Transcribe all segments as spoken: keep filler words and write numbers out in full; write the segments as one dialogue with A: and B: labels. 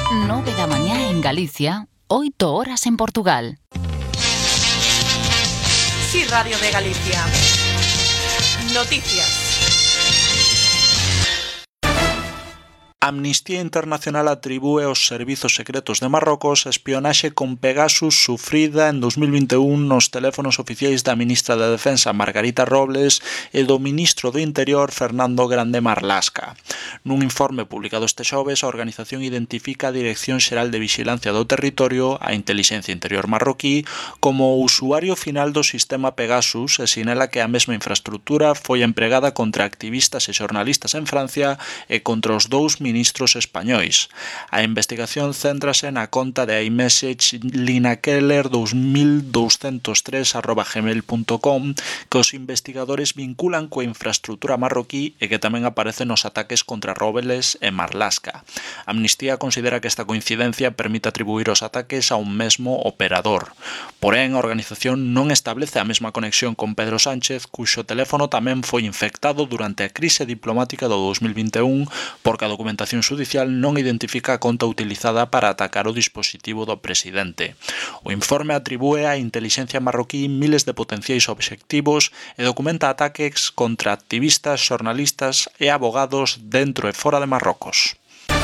A: nove da mañá en Galicia, oito horas en Portugal.
B: Sí, Radio de Galicia. Noticias.
C: Amnistía Internacional atribúe aos servizos secretos de Marrocos a espionaxe con Pegasus sufrida en dos mil vinte e un nos teléfonos oficiais da ministra de Defensa Margarita Robles e do ministro do Interior Fernando Grande Marlaska. Nun informe publicado este xoves, a organización identifica a Dirección Xeral de Vixilancia do Territorio, a Intelixencia Interior marroquí, como o usuario final do sistema Pegasus e sinala que a mesma infraestructura foi empregada contra activistas e xornalistas en Francia e contra os dous ministros españois. A investigación céntrase na conta de iMessage linakeller dos mil douscentos tres arroba gmail punto com que os investigadores vinculan coa infraestructura marroquí e que tamén aparece nos ataques contra Robles e Marlaska. Amnistía considera que esta coincidencia permite atribuir os ataques a un mesmo operador. Porén, a organización non establece a mesma conexión con Pedro Sánchez, cuxo teléfono tamén foi infectado durante a crise diplomática do dos mil vinte e un porque a documentación A documentación xudicial non identifica a conta utilizada para atacar o dispositivo do presidente. O informe atribúe á intelixencia marroquí miles de potenciais obxectivos e documenta ataques contra activistas, xornalistas e abogados dentro e fora de Marrocos.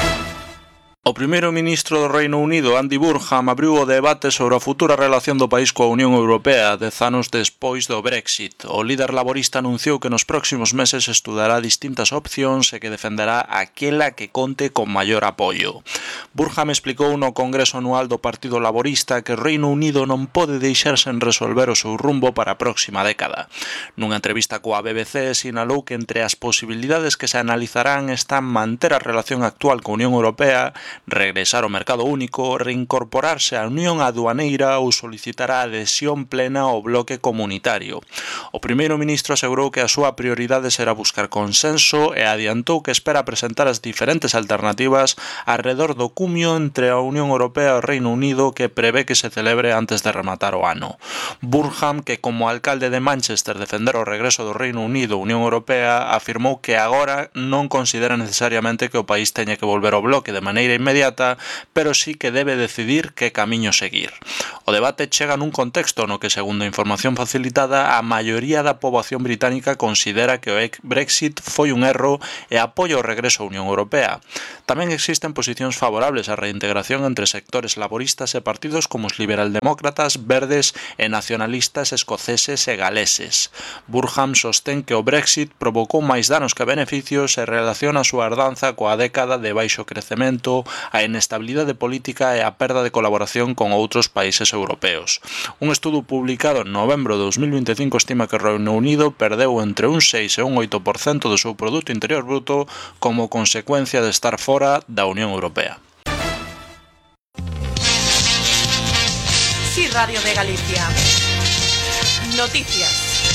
C: O primeiro ministro do Reino Unido, Andy Burnham, abriu o debate sobre a futura relación do país coa Unión Europea dez anos despois do Brexit. O líder laborista anunciou que nos próximos meses estudará distintas opcións e que defenderá aquela que conte con maior apoio. Burnham explicou no Congreso Anual do Partido Laborista que o Reino Unido non pode deixarse en resolver o seu rumbo para a próxima década. Nunha entrevista coa B B C sinalou que entre as posibilidades que se analizarán están manter a relación actual coa Unión Europea, regresar ao mercado único, reincorporarse á Unión Aduaneira ou solicitar a adhesión plena ao bloque comunitario. O primeiro ministro asegurou que a súa prioridade será buscar consenso e adiantou que espera presentar as diferentes alternativas alrededor do cumio entre a Unión Europea e o Reino Unido que prevé que se celebre antes de rematar o ano. Burnham, que como alcalde de Manchester defender o regreso do Reino Unido á Unión Europea, afirmou que agora non considera necesariamente que o país teña que volver ao bloque de maneira inmediata, pero sí que debe decidir que camiño seguir. O debate chega nun contexto no que, segundo a información facilitada, a maioría da poboación británica considera que o Brexit foi un erro e apoia o regreso á Unión Europea. Tamén existen posicións favorables á reintegración entre sectores laboristas e partidos como os liberaldemócratas, verdes e nacionalistas escoceses e galeses. Burnham sostén que o Brexit provocou máis danos que beneficios e relaciona a súa herdanza coa década de baixo crecemento, a inestabilidade política e a perda de colaboración con outros países europeos. Un estudo publicado en novembro de dos mil vinte e cinco estima que o Reino Unido perdeu entre un seis e un oito por cento do seu Produto Interior Bruto como consecuencia de estar fora da Unión Europea.
B: Sí, Radio de Galicia. Noticias.